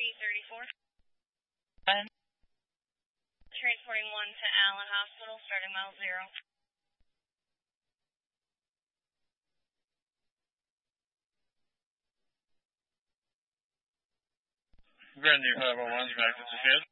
334. Transporting 1 to Allen Hospital, starting mile 0. Grand View 501's back to the kid.